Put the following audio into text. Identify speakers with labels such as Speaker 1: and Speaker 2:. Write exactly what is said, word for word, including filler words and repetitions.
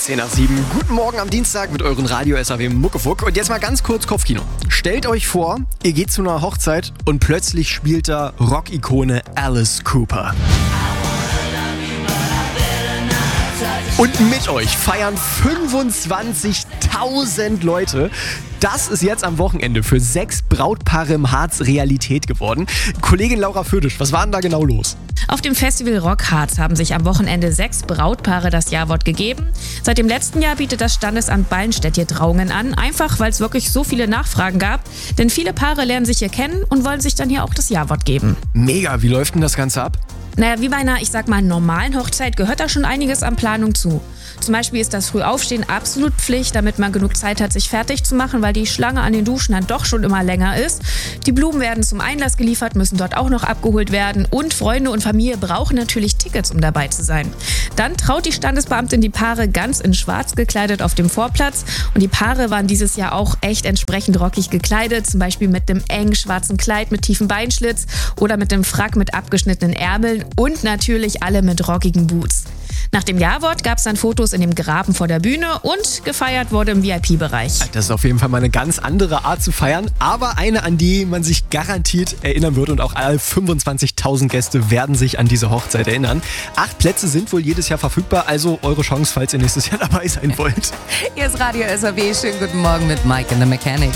Speaker 1: zehn nach sieben. Guten Morgen am Dienstag mit euren Radio-S A W Muckefuck. Und jetzt mal ganz kurz Kopfkino. Stellt euch vor, ihr geht zu einer Hochzeit und plötzlich spielt da Rock-Ikone Alice Cooper. Und mit euch feiern fünfundzwanzigtausend Leute. Das ist jetzt am Wochenende für sechs Brautpaare im Harz Realität geworden. Kollegin Laura Födisch, was war denn da genau los?
Speaker 2: Auf dem Festival Rock Harz haben sich am Wochenende sechs Brautpaare das Ja-Wort gegeben. Seit dem letzten Jahr bietet das Standesamt Ballenstedt hier Trauungen an, einfach weil es wirklich so viele Nachfragen gab. Denn viele Paare lernen sich hier kennen und wollen sich dann hier auch das Ja-Wort geben.
Speaker 1: Mega, wie läuft denn das Ganze ab?
Speaker 2: Naja, wie bei einer, ich sag mal, normalen Hochzeit gehört da schon einiges an Planung zu. Zum Beispiel ist das Frühaufstehen absolut Pflicht, damit man genug Zeit hat, sich fertig zu machen, weil die Schlange an den Duschen dann doch schon immer länger ist. Die Blumen werden zum Einlass geliefert, müssen dort auch noch abgeholt werden und Freunde und Familie brauchen natürlich Tickets, um dabei zu sein. Dann traut die Standesbeamtin die Paare ganz in schwarz gekleidet auf dem Vorplatz und die Paare waren dieses Jahr auch echt entsprechend rockig gekleidet, zum Beispiel mit dem engen schwarzen Kleid mit tiefem Beinschlitz oder mit dem Frack mit abgeschnittenen Ärmeln und natürlich alle mit rockigen Boots. Nach dem Ja-Wort gab es dann Fotos in dem Graben vor der Bühne und gefeiert wurde im V I P-Bereich.
Speaker 1: Das ist auf jeden Fall mal eine ganz andere Art zu feiern, aber eine, an die man sich garantiert erinnern wird und auch alle fünfundzwanzigtausend Gäste werden sich an diese Hochzeit erinnern. Acht Plätze sind wohl jedes Jahr verfügbar, also eure Chance, falls ihr nächstes Jahr dabei sein wollt.
Speaker 3: Hier ist Radio S A W, schönen guten Morgen mit Mike and the Mechanics.